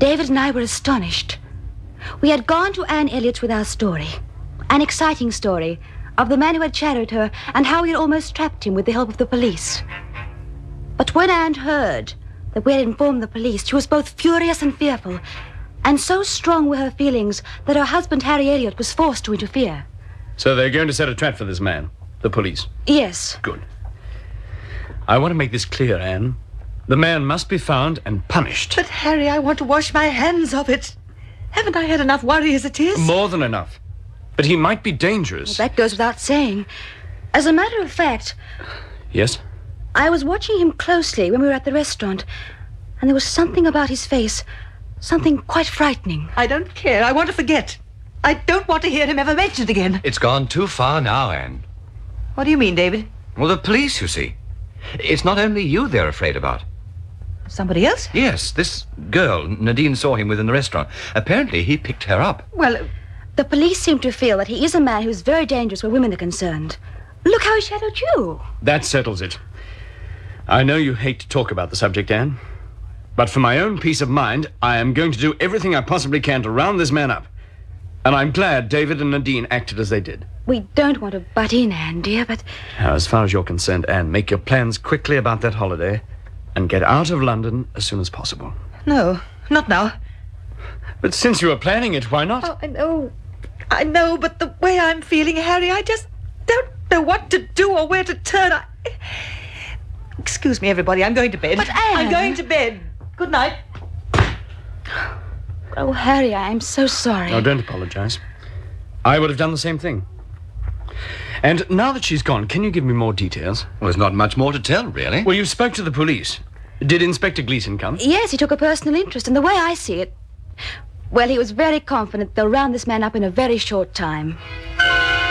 David and I were astonished. We had gone to Anne Elliott's with our story, an exciting story of the man who had shadowed her and how he had almost trapped him with the help of the police. But when Anne heard that we had informed the police, she was both furious and fearful, and so strong were her feelings that her husband, Harry Elliott, was forced to interfere. So they're going to set a trap for this man, the police? Yes. Good. I want to make this clear, Anne. The man must be found and punished. But, Harry, I want to wash my hands of it. Haven't I had enough worry as it is? More than enough. But he might be dangerous. Well, that goes without saying. As a matter of fact... Yes? I was watching him closely when we were at the restaurant, and there was something about his face, something quite frightening. I don't care. I want to forget. I don't want to hear him ever mentioned again. It's gone too far now, Anne. What do you mean, David? Well, the police, you see. It's not only you they're afraid about. Somebody else? Yes, this girl, Nadine saw him with in the restaurant. Apparently, he picked her up. Well, The police seem to feel that he is a man who is very dangerous where women are concerned. Look how he shadowed you. That settles it. I know you hate to talk about the subject, Anne. But for my own peace of mind, I am going to do everything I possibly can to round this man up. And I'm glad David and Nadine acted as they did. We don't want to butt in, Anne, dear, but... Now, as far as you're concerned, Anne, make your plans quickly about that holiday and get out of London as soon as possible. no, not now. But since you were planning it, why not? Oh, I know, but the way I'm feeling, Harry, I just don't know what to do or where to turn. Excuse me, everybody, I'm going to bed. But, Anne... I'm going to bed. Good night. Oh, Harry, I am so sorry. No, don't apologize. I would have done the same thing. And now that she's gone, can you give me more details? Well, there's not much more to tell, really. Well, you spoke to the police. Did Inspector Gleason come? Yes, he took a personal interest, and the way I see it... Well, he was very confident they'll round this man up in a very short time.